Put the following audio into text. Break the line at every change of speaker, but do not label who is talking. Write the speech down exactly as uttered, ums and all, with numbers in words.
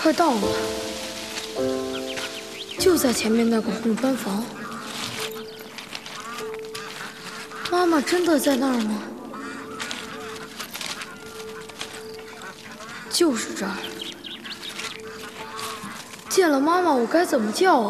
快到了，就在前面那个红砖房。妈妈真的在那儿吗？就是这儿。见了妈妈，我该怎么叫啊？